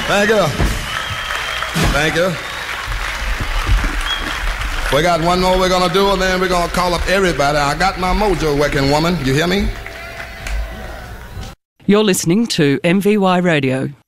Thank you. Thank you. We got one more we're going to do, and then we're going to call up everybody. I got my mojo working, woman. You hear me? You're listening to MVY Radio.